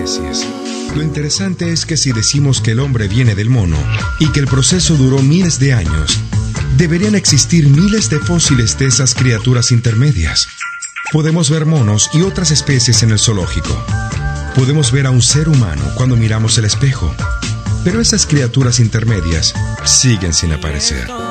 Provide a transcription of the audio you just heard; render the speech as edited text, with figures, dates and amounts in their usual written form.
especies. Lo interesante es que si decimos que el hombre viene del mono y que el proceso duró miles de años, deberían existir miles de fósiles de esas criaturas intermedias. Podemos ver monos y otras especies en el zoológico. Podemos ver a un ser humano cuando miramos el espejo. Pero esas criaturas intermedias siguen sin aparecer.